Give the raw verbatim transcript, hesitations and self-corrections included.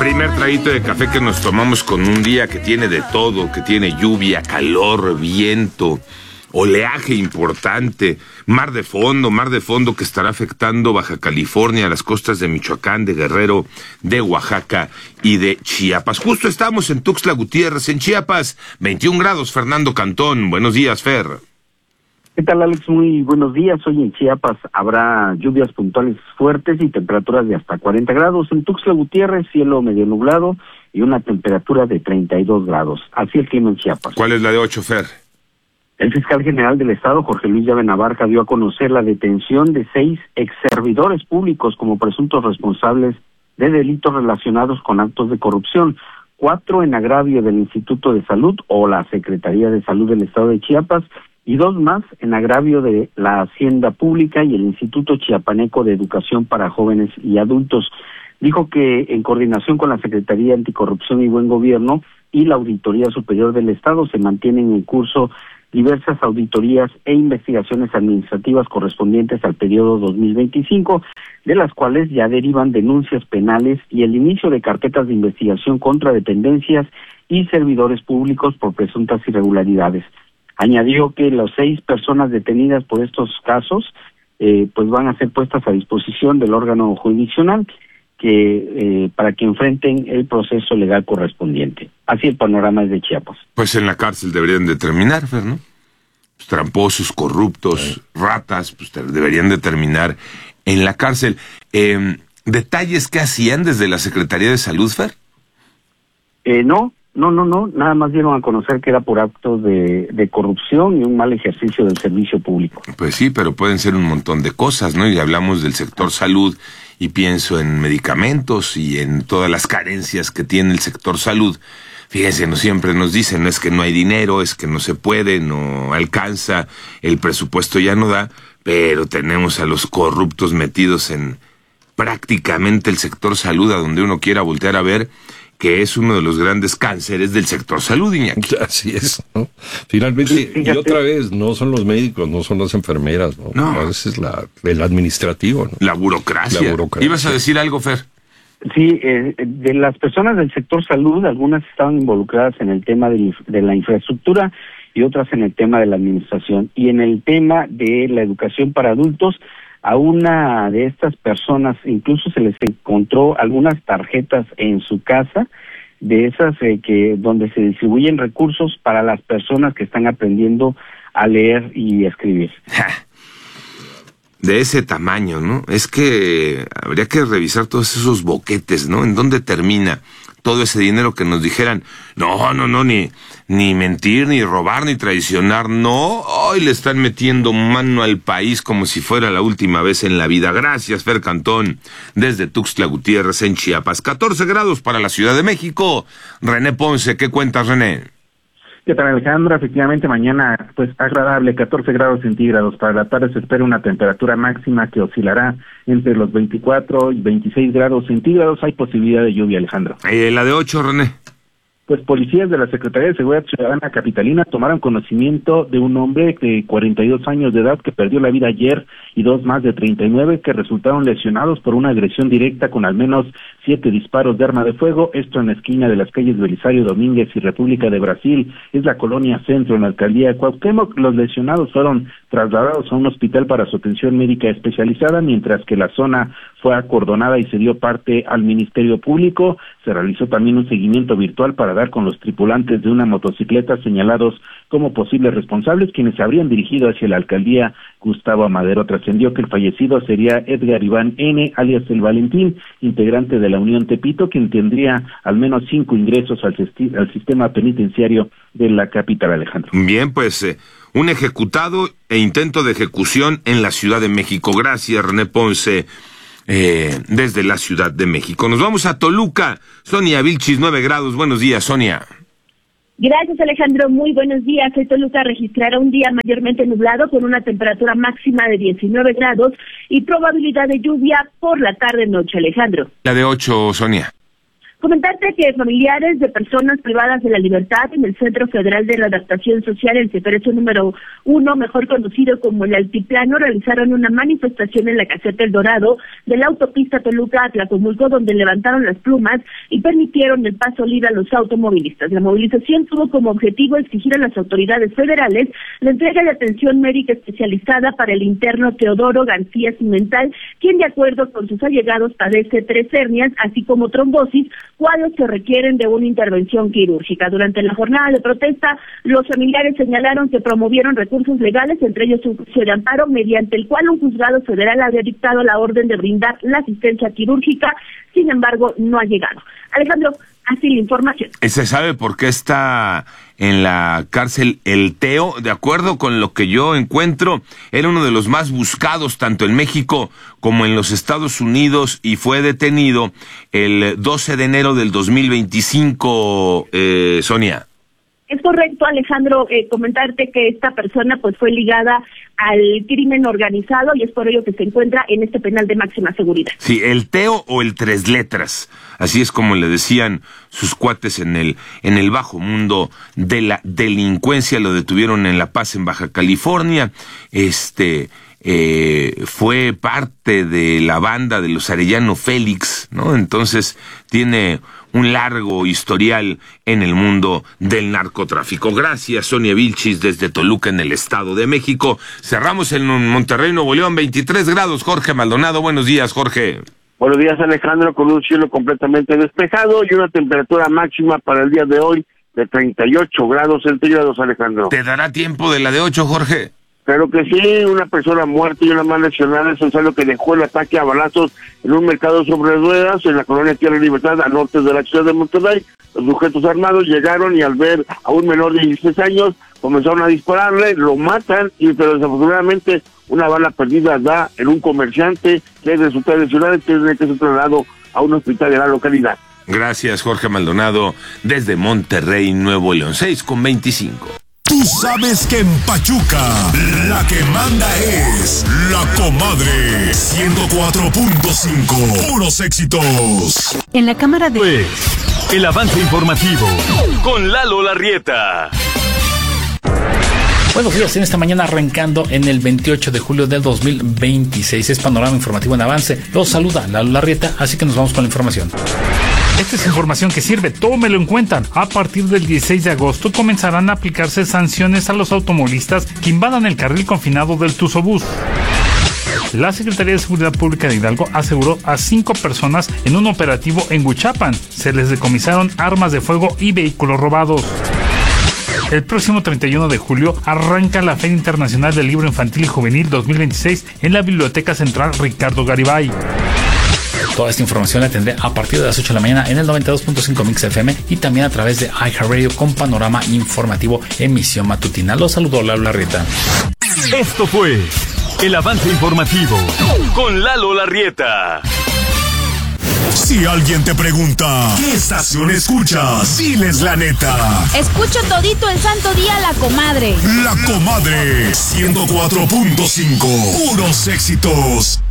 Primer traguito de café que nos tomamos con un día que tiene de todo, que tiene lluvia, calor, viento, oleaje importante, mar de fondo, mar de fondo que estará afectando Baja California, las costas de Michoacán, de Guerrero, de Oaxaca y de Chiapas. Justo estamos en Tuxtla Gutiérrez, en Chiapas, veintiún grados, Fernando Cantón. Buenos días, Fer. ¿Qué tal, Alex? Muy buenos días. Hoy en Chiapas habrá lluvias puntuales fuertes y temperaturas de hasta cuarenta grados. En Tuxtla Gutiérrez, cielo medio nublado y una temperatura de treinta y dos grados. Así el clima en Chiapas. ¿Cuál es la de ocho, Fer? El fiscal general del Estado, Jorge Luis Llave Navarca, dio a conocer la detención de seis exservidores públicos como presuntos responsables de delitos relacionados con actos de corrupción. Cuatro en agravio del Instituto de Salud o la Secretaría de Salud del Estado de Chiapas, y dos más en agravio de la Hacienda Pública y el Instituto Chiapaneco de Educación para Jóvenes y Adultos. Dijo que en coordinación con la Secretaría Anticorrupción y Buen Gobierno y la Auditoría Superior del Estado se mantienen en curso diversas auditorías e investigaciones administrativas correspondientes al periodo dos mil veinticinco, de las cuales ya derivan denuncias penales y el inicio de carpetas de investigación contra dependencias y servidores públicos por presuntas irregularidades. Añadió que las seis personas detenidas por estos casos eh, pues van a ser puestas a disposición del órgano jurisdiccional que eh, para que enfrenten el proceso legal correspondiente. Así el panorama es de Chiapas. Pues en la cárcel deberían de terminar, Fer, ¿no? Pues tramposos, corruptos, sí. ratas, pues deberían de terminar en la cárcel. Eh, ¿Detalles que hacían desde la Secretaría de Salud, Fer? Eh, no. No, no, no, nada más dieron a conocer que era por actos de, de corrupción y un mal ejercicio del servicio público. Pues sí, pero pueden ser un montón de cosas, ¿no? Y hablamos del sector salud y pienso en medicamentos y en todas las carencias que tiene el sector salud. Fíjense, no siempre nos dicen, no es que no hay dinero, es que no se puede, no alcanza, el presupuesto ya no da, pero tenemos a los corruptos metidos en prácticamente el sector salud, a donde uno quiera voltear a ver, que es uno de los grandes cánceres del sector salud, Iñaki. Así es, ¿no? Finalmente, y otra vez, no son los médicos, no son las enfermeras, ¿no? No. A veces la, el administrativo, ¿no? La burocracia. La burocracia. ¿Ibas a decir algo, Fer? Sí, eh, de las personas del sector salud, algunas estaban involucradas en el tema de, de la infraestructura y otras en el tema de la administración. Y en el tema de la educación para adultos, a una de estas personas incluso se les encontró algunas tarjetas en su casa, de esas eh, que donde se distribuyen recursos para las personas que están aprendiendo a leer y escribir. De ese tamaño, ¿no? Es que habría que revisar todos esos boquetes, ¿no? ¿En dónde termina todo ese dinero que nos dijeran? No, no, no, ni, ni mentir, ni robar, ni traicionar, no. Hoy le están metiendo mano al país como si fuera la última vez en la vida. Gracias, Fer Cantón, desde Tuxtla Gutiérrez, en Chiapas. catorce grados para la Ciudad de México. René Ponce, ¿qué cuentas, René? ¿Qué tal, Alejandro? Efectivamente, mañana, pues, agradable, catorce grados centígrados. Para la tarde se espera una temperatura máxima que oscilará entre los veinticuatro y veintiséis grados centígrados. Hay posibilidad de lluvia, Alejandro. Eh, la de ocho, René. Pues policías de la Secretaría de Seguridad Ciudadana capitalina tomaron conocimiento de un hombre de cuarenta y dos años de edad que perdió la vida ayer y dos más de treinta y nueve que resultaron lesionados por una agresión directa con al menos siete disparos de arma de fuego. Esto en la esquina de las calles Belisario Domínguez y República de Brasil. Es la colonia Centro, en la alcaldía de Cuauhtémoc. Los lesionados fueron trasladados a un hospital para su atención médica especializada, mientras que la zona fue acordonada y se dio parte al Ministerio Público. Se realizó también un seguimiento virtual para dar con los tripulantes de una motocicleta señalados como posibles responsables, quienes se habrían dirigido hacia la alcaldía Gustavo Amadero. Trascendió que el fallecido sería Edgar Iván N., alias El Valentín, integrante de la Unión Tepito, quien tendría al menos cinco ingresos al, al sistema penitenciario de la capital, Alejandro. Bien, pues eh, un ejecutado e intento de ejecución en la Ciudad de México. Gracias, René Ponce. Eh, desde la Ciudad de México. Nos vamos a Toluca. Sonia Vilchis, nueve grados. Buenos días, Sonia. Gracias, Alejandro. Muy buenos días. Hoy Toluca registrará un día mayormente nublado con una temperatura máxima de diecinueve grados y probabilidad de lluvia por la tarde-noche, Alejandro. La de ocho, Sonia. Comentarte que familiares de personas privadas de la libertad en el Centro Federal de Readaptación Social, el CEPRESO número uno, mejor conocido como el Altiplano, realizaron una manifestación en la caseta El Dorado de la autopista Toluca a Tlacomulco, donde levantaron las plumas y permitieron el paso libre a los automovilistas. La movilización tuvo como objetivo exigir a las autoridades federales la entrega de atención médica especializada para el interno Teodoro García Cimental, quien de acuerdo con sus allegados padece tres hernias, así como trombosis, cuales se requieren de una intervención quirúrgica. Durante la jornada de protesta, los familiares señalaron que promovieron recursos legales, entre ellos un juicio de amparo, mediante el cual un juzgado federal había dictado la orden de brindar la asistencia quirúrgica, sin embargo, no ha llegado. Alejandro, así la información. ¿Se sabe por qué está en la cárcel el Teo? De acuerdo con lo que yo encuentro, era uno de los más buscados tanto en México como en los Estados Unidos y fue detenido el doce de enero del dos mil veinticinco, eh, Sonia. Es correcto, Alejandro, eh, comentarte que esta persona pues fue ligada al crimen organizado y es por ello que se encuentra en este penal de máxima seguridad. Sí, el Teo o el Tres Letras, así es como le decían sus cuates en el en el bajo mundo de la delincuencia. Lo detuvieron en La Paz, en Baja California. Este eh, fue parte de la banda de los Arellano Félix, ¿no? Entonces tiene un largo historial en el mundo del narcotráfico. Gracias, Sonia Vilchis, desde Toluca, en el Estado de México. Cerramos en Monterrey, Nuevo León, veintitrés grados. Jorge Maldonado, buenos días, Jorge. Buenos días, Alejandro, con un cielo completamente despejado y una temperatura máxima para el día de hoy de treinta y ocho grados centígrados, Alejandro. ¿Te dará tiempo de la de ocho, Jorge? Claro que sí, una persona muerta y una más lesionada. Eso es lo que dejó el ataque a balazos en un mercado sobre ruedas en la colonia Tierra y Libertad, al norte de la ciudad de Monterrey. Los sujetos armados llegaron y al ver a un menor de dieciséis años comenzaron a dispararle, lo matan, y pero desafortunadamente una bala perdida da en un comerciante que resulta lesionado y tiene que ser trasladado a un hospital de la localidad. Gracias, Jorge Maldonado, desde Monterrey, Nuevo León, seis con veinticinco. Tú sabes que en Pachuca la que manda es La Comadre. ciento cuatro punto cinco, puros éxitos. En la cámara de... Pues, el avance informativo con Lalo Larrieta. Buenos días, en esta mañana arrancando en el veintiocho de julio del dos mil veintiséis. Es Panorama Informativo en Avance. Los saluda Lalo Larrieta, así que nos vamos con la información. Esta es información que sirve, tómelo en cuenta. A partir del dieciséis de agosto comenzarán a aplicarse sanciones a los automovilistas que invadan el carril confinado del Tuzobús. La Secretaría de Seguridad Pública de Hidalgo aseguró a cinco personas en un operativo en Huichapan. Se les decomisaron armas de fuego y vehículos robados. El próximo treinta y uno de julio arranca la Feria Internacional del Libro Infantil y Juvenil dos mil veintiséis en la Biblioteca Central Ricardo Garibay. Toda esta información la tendré a partir de las ocho de la mañana en el noventa y dos punto cinco Mix F M y también a través de iHeartRadio con Panorama Informativo, emisión matutina. Los saludo, Lalo Larrieta. Esto fue el avance informativo con Lalo Larrieta. Si alguien te pregunta, ¿qué estación escuchas? Diles la neta. Escucho todito el santo día La Comadre. La Comadre, ciento cuatro punto cinco, puros éxitos.